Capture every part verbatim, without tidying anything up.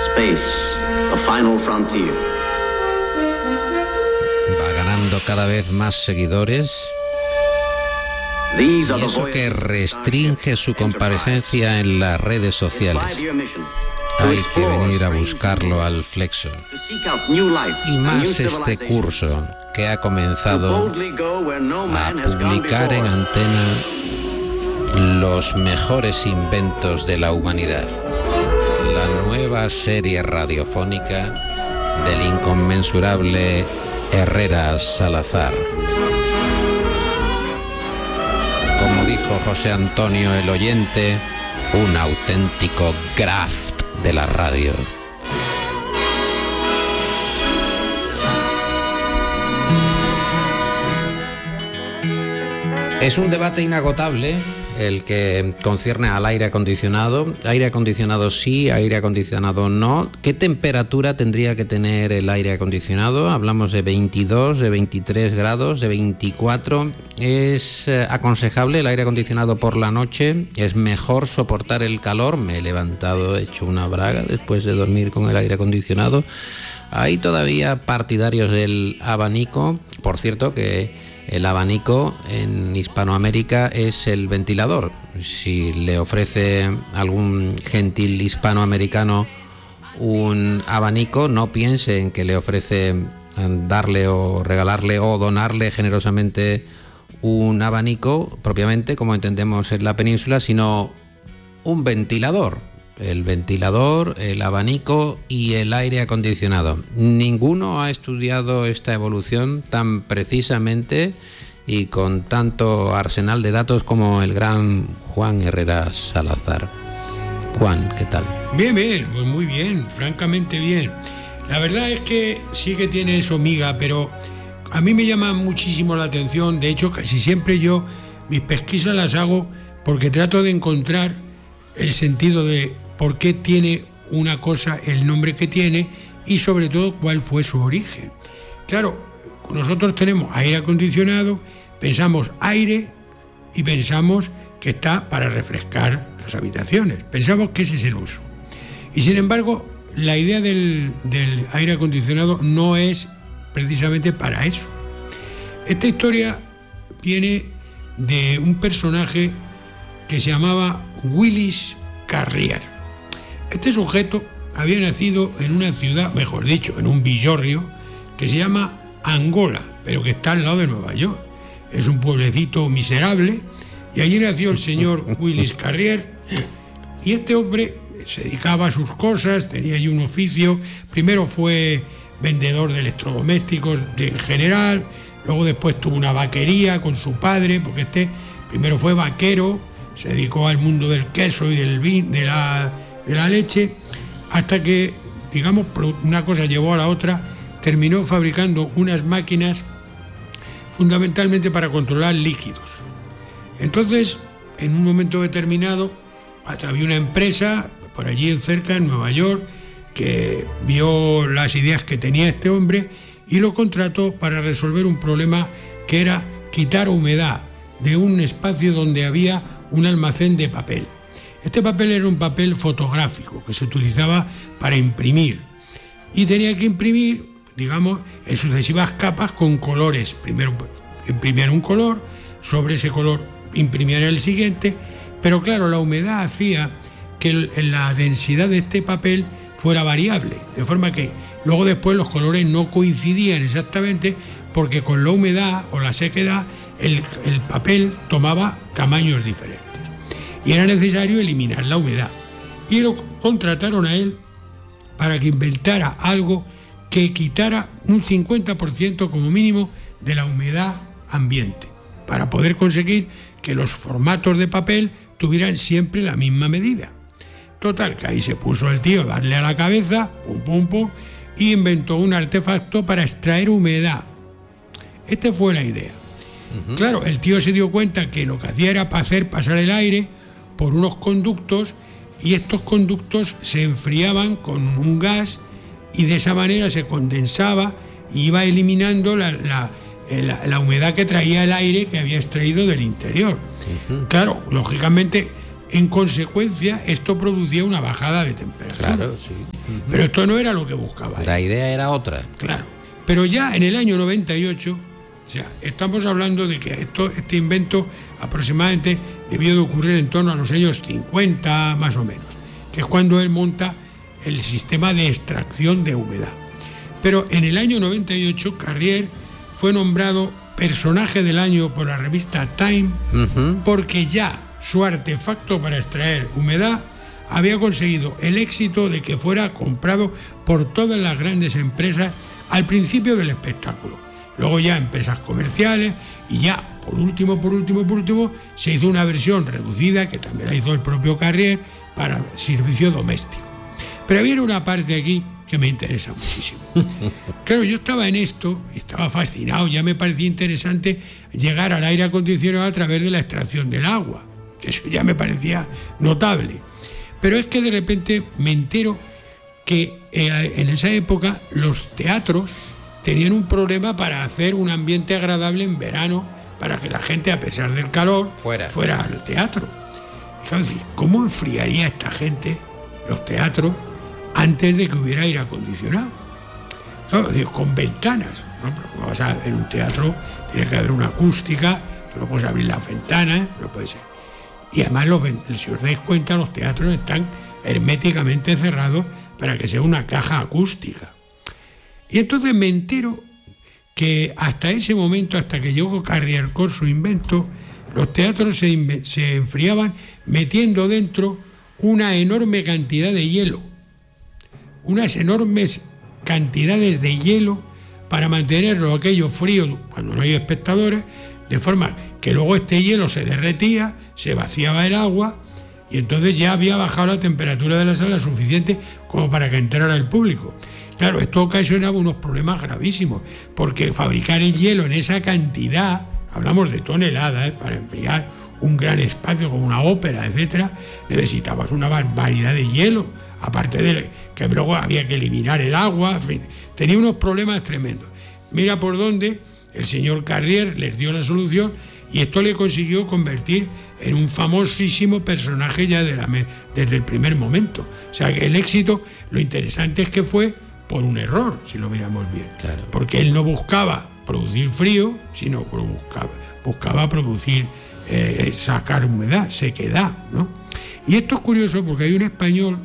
Space, the final frontier. Va ganando cada vez más seguidores. Y eso que restringe su comparecencia en las redes sociales. Hay que venir a buscarlo al Flexo. Y más este curso que ha comenzado a publicar en antena los mejores inventos de la humanidad. La nueva serie radiofónica del inconmensurable Herrera Salazar. Como dijo José Antonio el Oyente, un auténtico graft de la radio. Es un debate inagotable el que concierne al aire acondicionado. Aire acondicionado sí, aire acondicionado no. ¿Qué temperatura tendría que tener el aire acondicionado? Hablamos de veintidós, de veintitrés grados, de veinticuatro. ¿Es eh, aconsejable el aire acondicionado por la noche? ¿Es mejor soportar el calor? Me he levantado hecho una braga después de dormir con el aire acondicionado. Hay todavía partidarios del abanico. Por cierto que el abanico en Hispanoamérica es el ventilador. Si le ofrece algún gentil hispanoamericano un abanico, no piense en que le ofrece darle o regalarle o donarle generosamente un abanico, propiamente como entendemos en la península, sino un ventilador. El ventilador, el abanico y el aire acondicionado. Ninguno ha estudiado esta evolución tan precisamente y con tanto arsenal de datos como el gran Juan Herrera Salazar. Juan, ¿qué tal? Bien, bien, pues muy bien, francamente bien. La verdad es que sí que tiene eso miga, pero a mí me llama muchísimo la atención. De hecho, casi siempre yo mis pesquisas las hago porque trato de encontrar el sentido de por qué tiene una cosa el nombre que tiene y sobre todo cuál fue su origen. Claro, nosotros tenemos aire acondicionado, pensamos aire y pensamos que está para refrescar las habitaciones. Pensamos que ese es el uso. Y sin embargo, la idea del, del aire acondicionado no es precisamente para eso. Esta historia viene de un personaje que se llamaba Willis Carrier. Este sujeto había nacido en una ciudad, mejor dicho, en un villorrio que se llama Angola, pero que está al lado de Nueva York. Es un pueblecito miserable y allí nació el señor Willis Carrier. Y este hombre se dedicaba a sus cosas, tenía allí un oficio. Primero fue vendedor de electrodomésticos de, en general, luego después tuvo una vaquería con su padre, porque este primero fue vaquero, se dedicó al mundo del queso y del vino, de la... de la leche, hasta que, digamos, una cosa llevó a la otra, terminó fabricando unas máquinas fundamentalmente para controlar líquidos. Entonces, en un momento determinado, había una empresa por allí en cerca, en Nueva York, que vio las ideas que tenía este hombre y lo contrató para resolver un problema que era quitar humedad de un espacio donde había un almacén de papel. Este papel era un papel fotográfico que se utilizaba para imprimir y tenía que imprimir, digamos, en sucesivas capas con colores. Primero imprimían un color, sobre ese color imprimían el siguiente, pero claro, la humedad hacía que el, la densidad de este papel fuera variable, de forma que luego después los colores no coincidían exactamente porque con la humedad o la sequedad el, el papel tomaba tamaños diferentes. Y era necesario eliminar la humedad. Y lo contrataron a él para que inventara algo que quitara un cincuenta por ciento como mínimo de la humedad ambiente, para poder conseguir que los formatos de papel tuvieran siempre la misma medida. Total, que ahí se puso el tío a darle a la cabeza, pum, pum, pum, y inventó un artefacto para extraer humedad. Esta fue la idea. Uh-huh. Claro, el tío se dio cuenta que lo que hacía era para hacer pasar el aire por unos conductos y estos conductos se enfriaban con un gas y de esa manera se condensaba y iba eliminando la, la, la, la humedad que traía el aire que había extraído del interior. Uh-huh. Claro, lógicamente En consecuencia, esto producía una bajada de temperatura. Claro, sí. Uh-huh. Pero esto no era lo que buscaba. La idea era otra. Claro. Pero ya en el año noventa y ocho, o sea, estamos hablando de que esto, este invento aproximadamente debió de ocurrir en torno a los años cincuenta, más o menos, que es cuando él monta el sistema de extracción de humedad. Pero en el año noventa y ocho, Carrier fue nombrado personaje del año por la revista Time, uh-huh, porque ya su artefacto para extraer humedad había conseguido el éxito de que fuera comprado por todas las grandes empresas al principio del espectáculo. Luego ya empresas comerciales y ya, por último, por último, por último, se hizo una versión reducida, que también la hizo el propio Carrier, para servicio doméstico. Pero había una parte aquí que me interesa muchísimo. Claro, yo estaba en esto, estaba fascinado, ya me parecía interesante llegar al aire acondicionado a través de la extracción del agua, que eso ya me parecía notable. Pero es que de repente me entero que eh, en esa época los teatros tenían un problema para hacer un ambiente agradable en verano, para que la gente, a pesar del calor, fuera, fuera al teatro. Y claro, ¿cómo enfriaría esta gente los teatros antes de que hubiera aire acondicionado? Claro, con ventanas, ¿no? Pero como vas a ver un teatro, tiene que haber una acústica, tú no puedes abrir las ventanas, no puede ser. Y además, los, si os dais cuenta, los teatros están herméticamente cerrados para que sea una caja acústica. Y entonces me entero que hasta ese momento, hasta que llegó Carrier con su invento, los teatros se, se enfriaban metiendo dentro una enorme cantidad de hielo. Unas enormes cantidades de hielo para mantenerlo aquello frío cuando no hay espectadores, de forma que luego este hielo se derretía, se vaciaba el agua y entonces ya había bajado la temperatura de la sala suficiente como para que entrara el público. Claro, esto ocasionaba unos problemas gravísimos, porque fabricar el hielo en esa cantidad, hablamos de toneladas, ¿eh? Para enfriar un gran espacio como una ópera, etcétera, necesitabas una barbaridad de hielo, aparte de que luego había que eliminar el agua, en fin, tenía unos problemas tremendos. Mira por dónde el señor Carrier les dio la solución y esto le consiguió convertir en un famosísimo personaje ya de la, desde el primer momento. O sea, que el éxito, lo interesante es que fue por un error, si lo miramos bien. Claro. Porque él no buscaba producir frío, sino buscaba, buscaba producir, eh, sacar humedad, sequedad, ¿no? Y esto es curioso porque hay un español,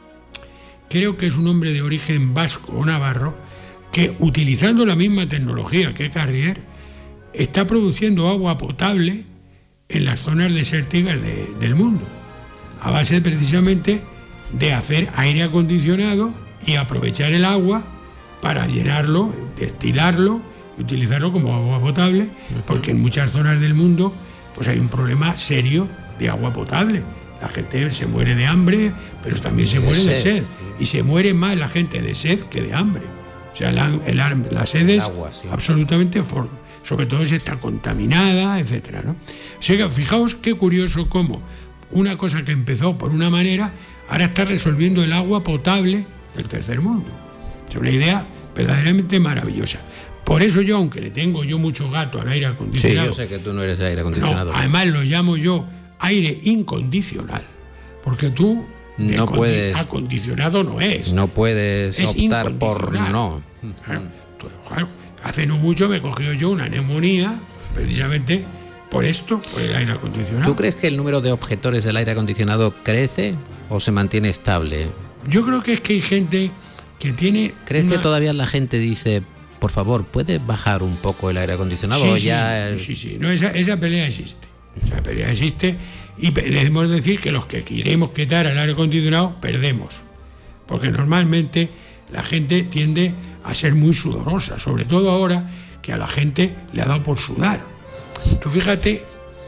creo que es un hombre de origen vasco o navarro, que utilizando la misma tecnología que Carrier, está produciendo agua potable en las zonas desérticas de, del mundo, a base precisamente de hacer aire acondicionado y aprovechar el agua para llenarlo, destilarlo y utilizarlo como agua potable, porque en muchas zonas del mundo pues hay un problema serio de agua potable. La gente se muere de hambre, pero también se muere de sed. Y se muere más la gente de sed que de hambre. O sea, la, el, la sed es agua, sí, absolutamente, for, sobre todo si está contaminada, etcétera, ¿no? O sea, fijaos qué curioso cómo una cosa que empezó por una manera, ahora está resolviendo el agua potable del tercer mundo. Es una idea verdaderamente maravillosa. Por eso yo, aunque le tengo yo mucho gato al aire acondicionado... Sí, yo sé que tú no eres de aire acondicionado. No, además lo llamo yo aire incondicional, porque tú no puedes, acondicionado no es. No puedes es optar por no. Claro, tú, claro, hace no mucho me cogió yo una neumonía, precisamente por esto, por el aire acondicionado. ¿Tú crees que el número de objetores del aire acondicionado crece o se mantiene estable? Yo creo que es que hay gente que tiene... ¿Crees una... que todavía la gente dice, por favor, ¿puedes bajar un poco el aire acondicionado? Sí, o sí, ya el... sí, sí, no, esa, esa pelea existe. Esa pelea existe y debemos decir que los que queremos quitar el aire acondicionado perdemos. Porque normalmente la gente tiende a ser muy sudorosa, sobre todo ahora que a la gente le ha dado por sudar. Tú fíjate,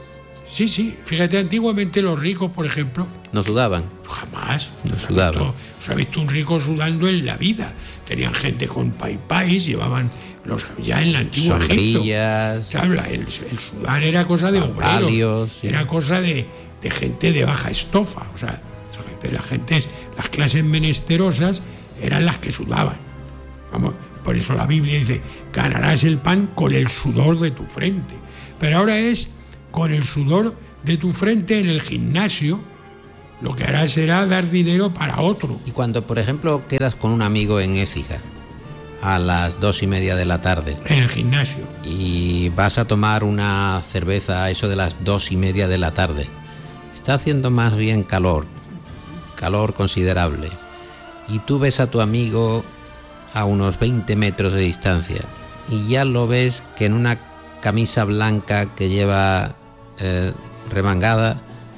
sí, sí, fíjate, antiguamente los ricos, por ejemplo... ¿No sudaban? Jamás. No sudaban. No se ha visto un rico sudando en la vida. Tenían gente con paipais, llevaban los ya en la antigua sombrillas. Egipto. Claro, el, el sudar era cosa de obreros, sí. Era cosa de, de gente de baja estofa. O sea, de la gente, las clases menesterosas eran las que sudaban. Vamos, por eso la Biblia dice, ganarás el pan con el sudor de tu frente. Pero ahora es con el sudor de tu frente en el gimnasio, lo que hará será dar dinero para otro. Y cuando, por ejemplo, quedas con un amigo en Écija a las dos y media de la tarde. En el gimnasio. Y vas a tomar una cerveza a eso de las dos y media de la tarde. Está haciendo más bien calor, calor considerable. Y tú ves a tu amigo a unos veinte metros de distancia y ya lo ves que en una camisa blanca que lleva eh, remangada,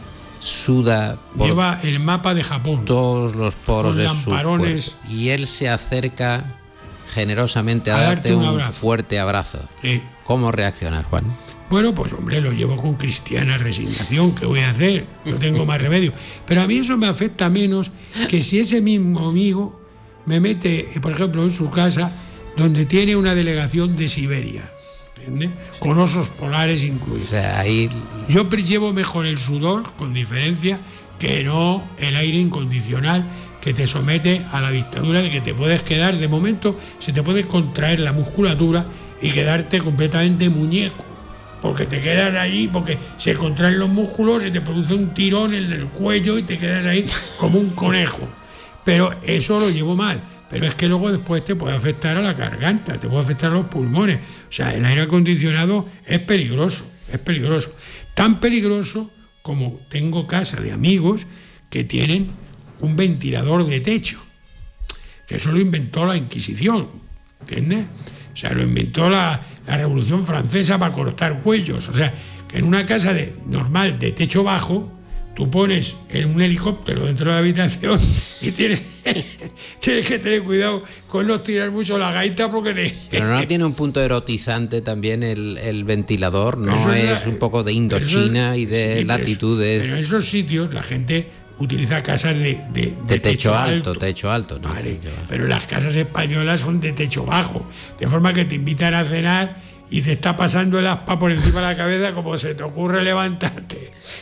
suda por lleva el mapa de Japón, todos los poros con de lamparones, su cuerpo, y él se acerca generosamente a, a darte un, un abrazo. fuerte abrazo. Sí. ¿Cómo reaccionas, Juan? Bueno, pues hombre, lo llevo con cristiana resignación. ¿Qué voy a hacer? No tengo más remedio. Pero a mí eso me afecta menos que si ese mismo amigo me mete, por ejemplo, en su casa, donde tiene una delegación de Siberia, ¿entiendes? Con osos polares incluidos. O sea, ahí... Yo llevo mejor el sudor, con diferencia, que no el aire incondicional que te somete a la dictadura de que te puedes quedar, de momento, se te puede contraer la musculatura y quedarte completamente muñeco, porque te quedas ahí, porque se contraen los músculos y te produce un tirón en el cuello y te quedas ahí como un conejo. Pero eso lo llevo mal. Pero es que luego después te puede afectar a la garganta, te puede afectar a los pulmones. O sea, el aire acondicionado es peligroso, es peligroso. Tan peligroso como tengo casa de amigos que tienen un ventilador de techo, que eso lo inventó la Inquisición, ¿entiendes? O sea, lo inventó la, la Revolución Francesa para cortar cuellos. O sea, que en una casa de, normal de techo bajo, tú pones en un helicóptero dentro de la habitación y tienes, tienes que tener cuidado con no tirar mucho la gaita porque te... Pero no tiene un punto erotizante también el, el ventilador, ¿no? Eso Es, es la, un poco de Indochina es, y de sí, latitudes. Pero, pero en esos sitios la gente utiliza casas de, de, de, de techo, techo alto, alto, techo alto, ¿no? Vale, pero las casas españolas son de techo bajo, de forma que te invitan a cenar y te está pasando el aspa por encima de la cabeza como se te ocurre levantarte.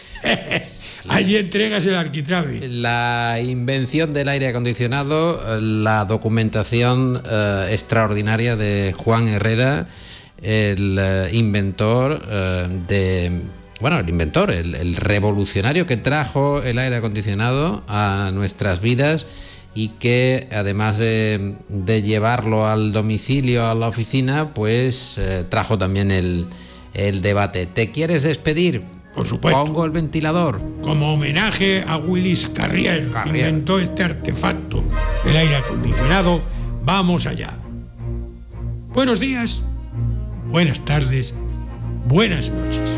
Allí entregas el arquitrabe. La invención del aire acondicionado, la documentación eh, extraordinaria de Juan Herrera, el eh, inventor eh, de... Bueno, el inventor, el, el revolucionario que trajo el aire acondicionado a nuestras vidas y que además de, de llevarlo al domicilio, a la oficina, pues eh, trajo también el, el debate. ¿Te quieres despedir? Por supuesto. Pongo el ventilador. Como homenaje a Willis Carrier, que inventó este artefacto, el aire acondicionado, vamos allá. Buenos días, buenas tardes, buenas noches.